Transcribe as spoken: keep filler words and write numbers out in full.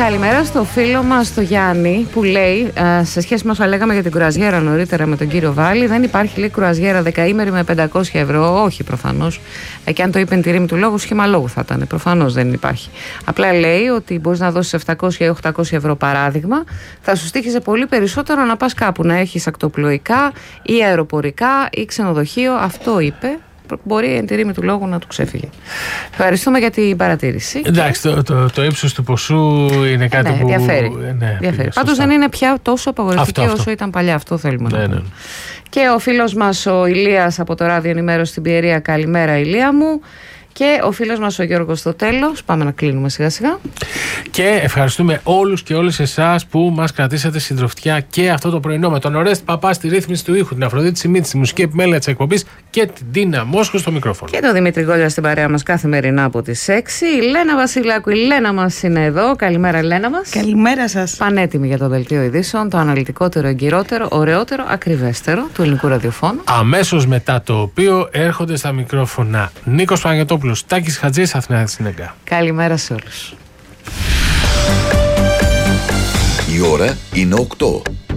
Καλημέρα στο φίλο μας το Γιάννη που λέει, σε σχέση με όσα λέγαμε για την κρουαζιέρα νωρίτερα με τον κύριο Βάλη, δεν υπάρχει λέει κρουαζιέρα δεκαήμερη με πεντακόσια ευρώ. Όχι, προφανώς. Ε, και αν το είπε εν τη ρήμη του λόγου, σχήμα λόγου θα ήταν. Προφανώς δεν υπάρχει. Απλά λέει ότι μπορείς να δώσεις επτακόσια ή οκτακόσια ευρώ παράδειγμα. Θα σου στοίχιζε πολύ περισσότερο να πας κάπου να έχεις ακτοπλοϊκά ή αεροπορικά ή ξενοδοχείο. Αυτό είπε. Μπορεί εν τη ρήμη του λόγου να του ξέφυγε. Ευχαριστούμε για την παρατήρηση. Εντάξει, το, το, το ύψος του ποσού είναι κάτι ναι, που. Διαφέρει. Ναι, διαφέρει. Πάντως δεν είναι πια τόσο απαγορευτική όσο αυτό. ήταν παλιά. Αυτό θέλουμε ναι, να πούμε. ναι. Και ο φίλος μας ο Ηλίας από το ράδιο ενημέρωση στην Πιερία. Καλημέρα, Ηλία μου. Και ο φίλος μας ο Γιώργος στο τέλος. Πάμε να κλείνουμε σιγά σιγά. Και ευχαριστούμε όλους και όλες εσάς που μας κρατήσατε συντροφιά και αυτό το πρωινό με τον Ορέστη Παπά στη ρύθμιση του ήχου, την Αφροδίτη Σιμίτη στη μουσική επιμέλεια της εκπομπής και την Τίνα Μόσχο στο μικρόφωνο. Και τον Δημήτρη Γκόλια στην παρέα μας καθημερινά από τις έξι. Η Λένα Βασιλάκου, η Λένα μας είναι εδώ. Καλημέρα, Λένα μας. Καλημέρα σας. Πανέτοιμη για το δελτίο ειδήσεων, το αναλυτικότερο, εγκυρότερο, ωραιότερο, ακριβέστερο του ελληνικού ραδιοφώνου. Αμέσως μετά το οποίο έρχονται στα μικρόφωνα Νίκος Παναγιωτόπουλος, Τάκης Χατζής, Αθηνά Συνεγκά. Καλημέρα σε όλους. Η ώρα είναι οκτώ.